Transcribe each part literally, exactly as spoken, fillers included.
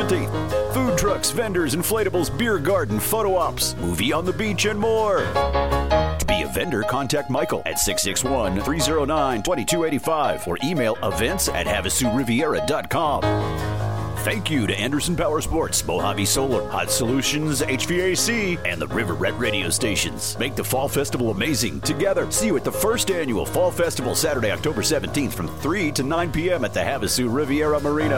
seventeenth. Food trucks, vendors, inflatables, beer garden, photo ops, movie on the beach, and more. To be a vendor, contact Michael at six six one, three oh nine, two two eight five or email events at havasu riviera dot com. Thank you to Anderson Power Sports, Mojave Solar, Hot Solutions, H V A C, and the River Red radio stations. Make the Fall Festival amazing together. See you at the first annual Fall Festival, Saturday, October seventeenth from three to nine p.m. at the Havasu Riviera Marina.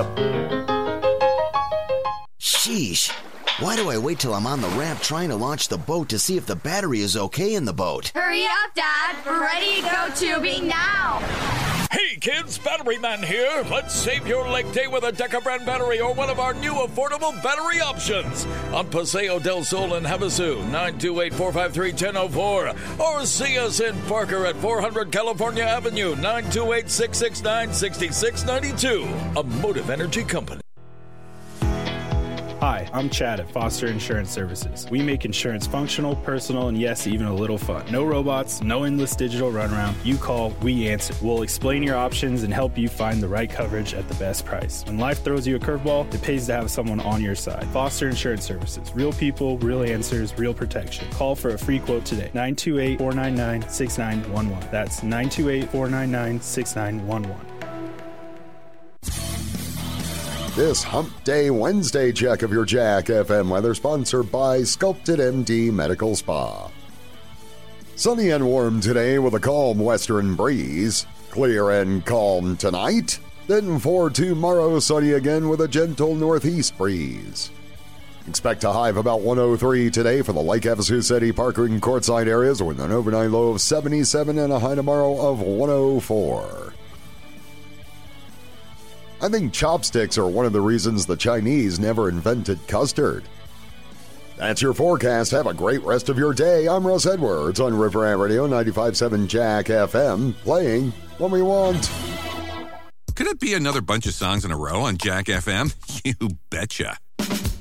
Sheesh. Why do I wait till I'm on the ramp trying to launch the boat to see if the battery is okay in the boat? Hurry up, Dad. We're ready to go tubing now. Hey kids, Battery Man here. Let's save your lake day with a Deca brand battery or one of our new affordable battery options. On Paseo del Sol in Havasu, nine two eight, four five three, one zero zero four. Or see us in Parker at four hundred California Avenue, nine two eight, six six nine, six six nine two. A Motive Energy company. Hi, I'm Chad at Foster Insurance Services. We make insurance functional, personal, and yes, even a little fun. No robots, no endless digital runaround. You call, we answer. We'll explain your options and help you find the right coverage at the best price. When life throws you a curveball, it pays to have someone on your side. Foster Insurance Services. Real people, real answers, real protection. Call for a free quote today. nine two eight, four nine nine, six nine one one. That's nine two eight, four nine nine, six nine one one. This Hump Day Wednesday check of your Jack F M weather sponsored by Sculpted M D Medical Spa. Sunny and warm today with a calm western breeze. Clear and calm tonight. Then for tomorrow, sunny again with a gentle northeast breeze. Expect a high of about one oh three today for the Lake Havasu City, Parker, and Quartzsite areas with an overnight low of seventy-seven and a high tomorrow of one oh four. I think chopsticks are one of the reasons the Chinese never invented custard. That's your forecast. Have a great rest of your day. I'm Russ Edwards on River Ant Radio ninety-five point seven Jack F M, playing what we want. Could it be another bunch of songs in a row on Jack F M? You betcha.